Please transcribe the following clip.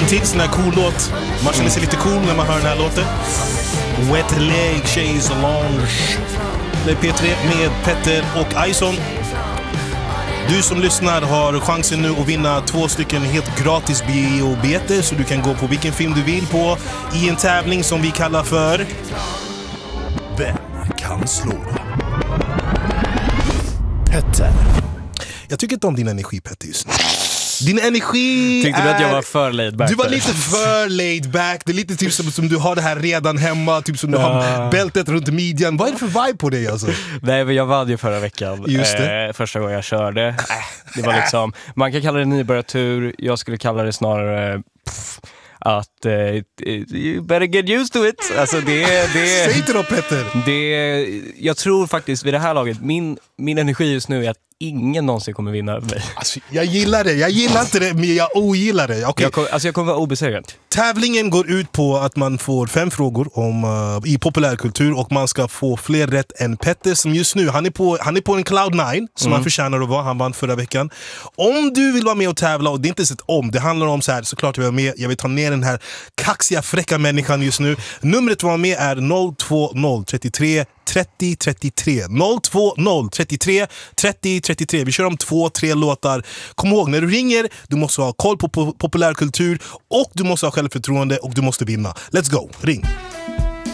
En till sån här cool låt. Man känner sig lite cool när man hör den här låten. Wet Leg Chase Lounge. Det är P3 med Petter och Ison. Du som lyssnar har chansen nu att vinna 2 stycken helt gratis biobiljetter, så du kan gå på vilken film du vill på i en tävling som vi kallar för Vem kan slå Petter? Jag tycker inte om din energi, Petter, just nu. Din energi. Tyckte du att jag var för laid back? Du var lite för laid back. Det är lite typ som du har det här redan hemma. Typ som du har bältet runt midjan. Vad är det för vibe på dig alltså? Nej, men jag vann ju förra veckan. Just det. Första gången jag körde. Det var liksom, man kan kalla det nybörjartur. Jag skulle kalla det snarare att you better get used to it. Alltså det säg inte då, Petter. Jag tror faktiskt vid det här laget, min energi just nu är att ingen någonsin kommer vinna över mig. Alltså, jag gillar det. Jag gillar inte det, men jag ogillar det. Okay. Jag kommer vara obesegrad. Tävlingen går ut på att man får 5 frågor i populärkultur och man ska få fler rätt än Petter som just nu. Han är på en cloud 9 som han förtjänar att vara. Han vann förra veckan. Om du vill vara med och tävla, och det är inte så om, det handlar om så här, såklart jag vill vara med. Jag vill ta ner den här kaxiga, fräcka människan just nu. Numret att vara med är 020 33 30 33 020 33 30 33. Vi kör om 2-3 låtar. Kom ihåg, när du ringer, du måste ha koll på populärkultur och du måste ha självförtroende och du måste vinna. Let's go, ring.